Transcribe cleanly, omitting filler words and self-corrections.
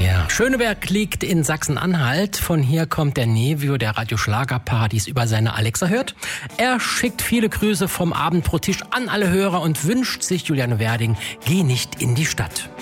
Ja, Schöneberg liegt in Sachsen-Anhalt. Von hier kommt der Nevio, der Radio Schlagerparadies über seine Alexa hört. Er schickt viele Grüße vom Abendbrottisch an alle Hörer und wünscht sich, Juliane Werding, geh nicht in die Stadt.